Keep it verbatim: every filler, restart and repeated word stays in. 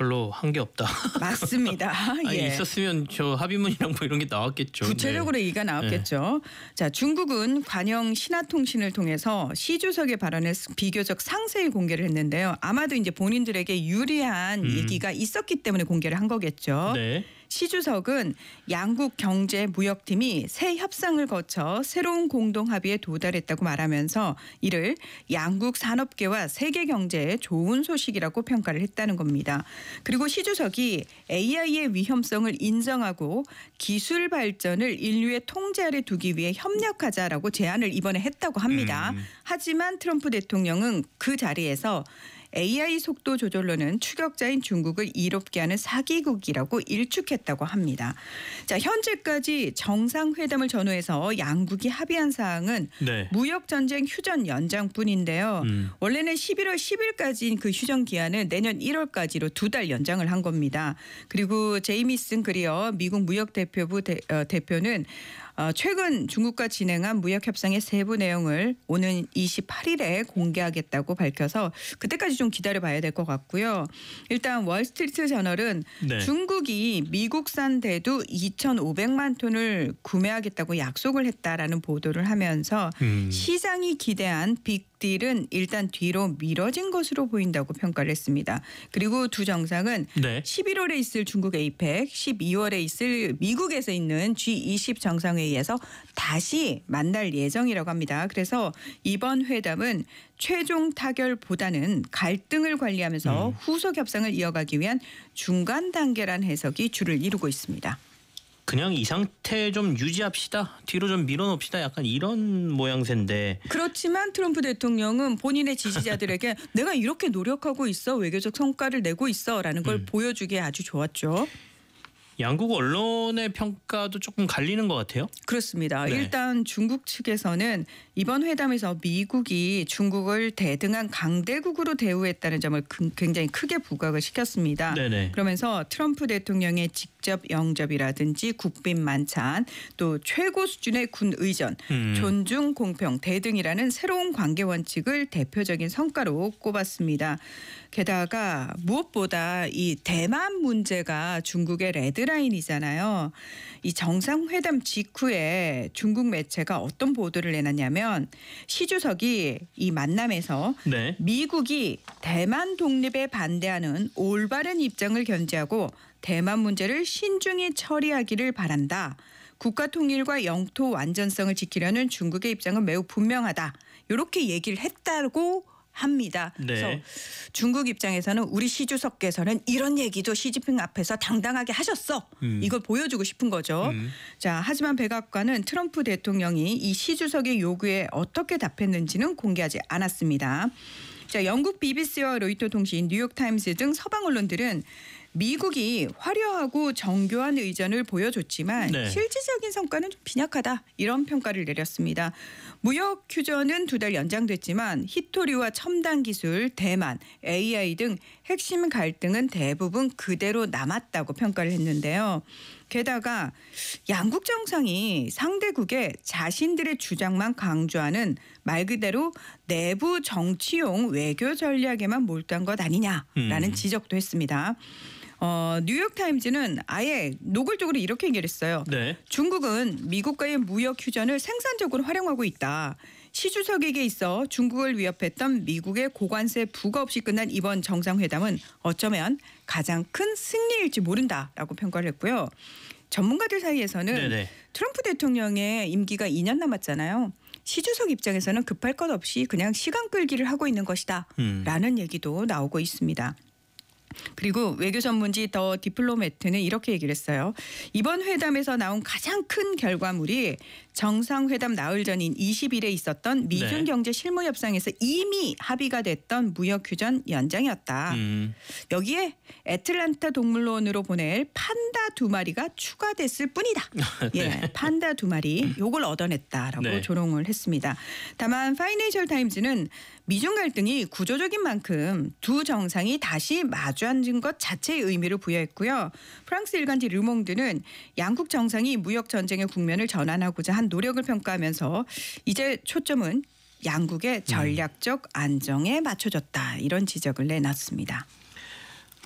별로 한 게 없다. 맞습니다. 아니, 예. 있었으면 저 합의문이랑 뭐 이런 게 나왔겠죠. 구체적으로 네. 얘기가 나왔겠죠. 네. 자, 중국은 관영 신화통신을 통해서 시 주석의 발언을 비교적 상세히 공개를 했는데요. 아마도 이제 본인들에게 유리한 음. 얘기가 있었기 때문에 공개를 한 거겠죠. 네. 시 주석은 양국 경제 무역팀이 새 협상을 거쳐 새로운 공동 합의에 도달했다고 말하면서 이를 양국 산업계와 세계 경제에 좋은 소식이라고 평가를 했다는 겁니다. 그리고 시 주석이 에이아이의 위험성을 인정하고 기술 발전을 인류의 통제 아래 두기 위해 협력하자라고 제안을 이번에 했다고 합니다. 음. 하지만 트럼프 대통령은 그 자리에서 에이아이 속도 조절로는 추격자인 중국을 이롭게 하는 사기국이라고 일축했다고 합니다. 자, 현재까지 정상회담을 전후해서 양국이 합의한 사항은 네. 무역전쟁 휴전 연장뿐인데요. 음. 원래는 십일월 십일까지인 그 휴전 기한을 내년 일월까지로 두 달 연장을 한 겁니다. 그리고 제이미슨 그리어 미국 무역대표부 대, 어, 대표는 어, 최근 중국과 진행한 무역협상의 세부 내용을 오는 이십팔일에 공개하겠다고 밝혀서 그때까지 좀 기다려봐야 될 것 같고요. 일단 월스트리트 저널은 네. 중국이 미국산 대두 이천오백만 톤을 구매하겠다고 약속을 했다라는 보도를 하면서 음. 시장이 기대한 빅 딜은 일단 뒤로 미뤄진 것으로 보인다고 평가를 했습니다. 그리고 두 정상은 네. 십일월에 있을 중국 에이펙, 십이월에 있을 미국에서 있는 지 이십 정상회의에서 다시 만날 예정이라고 합니다. 그래서 이번 회담은 최종 타결보다는 갈등을 관리하면서 음. 후속 협상을 이어가기 위한 중간 단계란 해석이 주를 이루고 있습니다. 그냥 이 상태 좀 유지합시다. 뒤로 좀 밀어놓읍시다. 약간 이런 모양새인데. 그렇지만 트럼프 대통령은 본인의 지지자들에게 내가 이렇게 노력하고 있어. 외교적 성과를 내고 있어라는 걸 음. 보여주기에 아주 좋았죠. 양국 언론의 평가도 조금 갈리는 것 같아요. 그렇습니다. 네. 일단 중국 측에서는 이번 회담에서 미국이 중국을 대등한 강대국으로 대우했다는 점을 굉장히 크게 부각을 시켰습니다. 네네. 그러면서 트럼프 대통령의 직접 영접이라든지 국빈 만찬 또 최고 수준의 군 의전, 음. 존중, 공평, 대등이라는 새로운 관계 원칙을 대표적인 성과로 꼽았습니다. 게다가 무엇보다 이 대만 문제가 중국의 레드라인이잖아요. 이 정상회담 직후에 중국 매체가 어떤 보도를 내놨냐면 시 주석이 이 만남에서 네. 미국이 대만 독립에 반대하는 올바른 입장을 견지하고 대만 문제를 신중히 처리하기를 바란다. 국가 통일과 영토 완전성을 지키려는 중국의 입장은 매우 분명하다. 이렇게 얘기를 했다고 합니다. 네. 그래서 중국 입장에서는 우리 시 주석께서는 이런 얘기도 시진핑 앞에서 당당하게 하셨어. 음. 이걸 보여주고 싶은 거죠. 음. 자, 하지만 백악관은 트럼프 대통령이 이 시 주석의 요구에 어떻게 답했는지는 공개하지 않았습니다. 자, 영국 비비씨와 로이터 통신, 뉴욕타임스 등 서방 언론들은 미국이 화려하고 정교한 의전을 보여줬지만 네. 실질적인 성과는 좀 빈약하다. 이런 평가를 내렸습니다. 무역 휴전은 두 달 연장됐지만 히토리와 첨단 기술, 대만, 에이아이 등 핵심 갈등은 대부분 그대로 남았다고 평가를 했는데요. 게다가 양국 정상이 상대국의 자신들의 주장만 강조하는 말 그대로 내부 정치용 외교 전략에만 몰두한 것 아니냐라는 음. 지적도 했습니다. 어, 뉴욕타임즈는 아예 노골적으로 이렇게 얘기를 했어요. 네. 중국은 미국과의 무역 휴전을 생산적으로 활용하고 있다. 시 주석에게 있어 중국을 위협했던 미국의 고관세 부과 없이 끝난 이번 정상회담은 어쩌면 가장 큰 승리일지 모른다라고 평가를 했고요. 전문가들 사이에서는 네네. 트럼프 대통령의 임기가 이 년 남았잖아요. 시 주석 입장에서는 급할 것 없이 그냥 시간 끌기를 하고 있는 것이다 음. 라는 얘기도 나오고 있습니다. 그리고 외교 전문지 더 디플로매트는 이렇게 얘기를 했어요. 이번 회담에서 나온 가장 큰 결과물이 정상회담 나흘 전인 이십일에 있었던 미중 네. 경제 실무 협상에서 이미 합의가 됐던 무역 휴전 연장이었다. 음. 여기에 애틀란타 동물원으로 보낼 판다 두 마리가 추가됐을 뿐이다. 네. 예, 판다 두 마리 요걸 얻어냈다라고 네. 조롱을 했습니다. 다만 파이낸셜 타임즈는 미중 갈등이 구조적인 만큼 두 정상이 다시 마주 앉은 것 자체의 의미를 부여했고요. 프랑스 일간지 르몽드는 양국 정상이 무역 전쟁의 국면을 전환하고자 한 노력을 평가하면서 이제 초점은 양국의 전략적 안정에 맞춰졌다. 이런 지적을 내놨습니다.